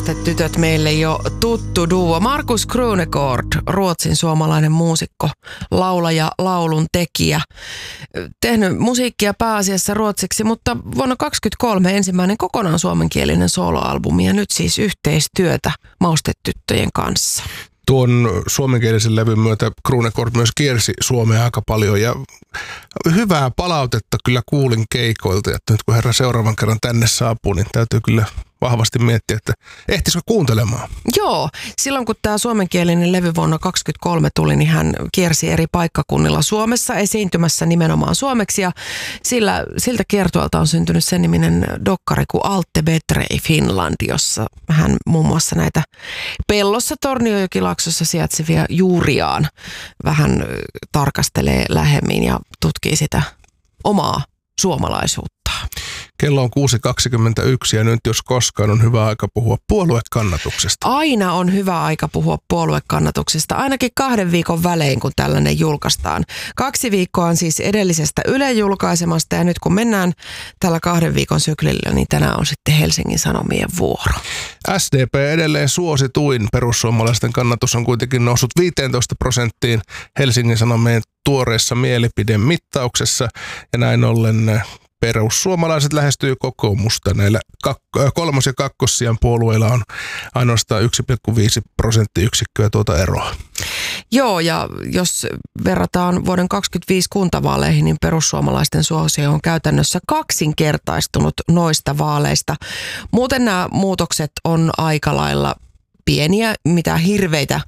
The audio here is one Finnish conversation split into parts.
Haastetytöt meille jo tuttu duo. Markus Krunegård, Ruotsin suomalainen muusikko, laulaja, laulun tekijä. Tehnyt musiikkia pääasiassa ruotsiksi, mutta vuonna 2023 ensimmäinen kokonaan suomenkielinen soloalbumi ja nyt siis yhteistyötä Maustetyttöjen kanssa. Tuon suomenkielisen levyn myötä Krunegård myös kiersi Suomea aika paljon ja hyvää palautetta kyllä kuulin keikoilta, että nyt kun herra seuraavan kerran tänne saapuu, niin täytyy kyllä vahvasti miettiä, että ehtisikö kuuntelemaan. Joo, silloin kun tämä suomenkielinen levy vuonna 2023 tuli, niin hän kiersi eri paikkakunnilla Suomessa esiintymässä nimenomaan suomeksi ja siltä kiertueelta on syntynyt sen niminen dokkari kuin Altte Bättre i Finland, jossa hän muun muassa näitä Pellossa Tornionjokilaaksossa sijaitsevia juuriaan vähän tarkastelee lähemmin ja tutkii sitä omaa suomalaisuutta. Kello on 6.21 ja nyt jos koskaan on hyvä aika puhua puoluekannatuksesta. Aina on hyvä aika puhua puoluekannatuksesta, ainakin 2 viikon välein, kun tällainen julkaistaan. 2 viikkoa on siis edellisestä Ylen julkaisemasta ja nyt kun mennään tällä 2 viikon syklillä, niin tänään on sitten Helsingin Sanomien vuoro. SDP edelleen suosituin. Perussuomalaisten kannatus on kuitenkin noussut 15% Helsingin Sanomien tuoreessa mielipidemittauksessa ja näin ollen perussuomalaiset lähestyy kokoomusta. Näillä kolmos- ja kakkossijan puolueilla on ainoastaan 1,5 prosenttiyksikköä tuota eroa. Joo, ja jos verrataan vuoden 2025 kuntavaaleihin, niin perussuomalaisten suosio on käytännössä kaksinkertaistunut noista vaaleista. Muuten nämä muutokset on aika lailla pieniä, mitä hirveitä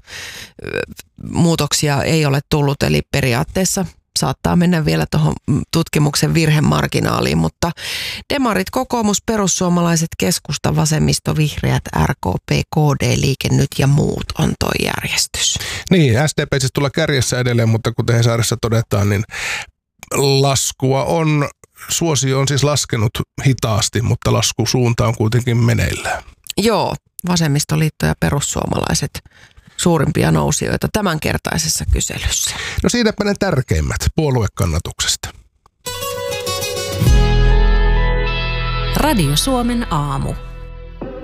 muutoksia ei ole tullut, eli periaatteessa saattaa mennä vielä tuohon tutkimuksen virhemarginaaliin, mutta demarit, kokoomus, perussuomalaiset, keskusta, vasemmisto, vihreät, RKP, KD, Liike Nyt ja muut on toi järjestys. Niin, SDP siis tulee kärjessä edelleen, mutta kuten Hesarissa todetaan, niin suosio on siis laskenut hitaasti, mutta laskusuunta on kuitenkin meneillään. Joo, vasemmistoliitto ja perussuomalaiset suurimpia nousijoita tämänkertaisessa kyselyssä. No siinäpä ne tärkeimmät puoluekannatuksesta. Radio Suomen aamu.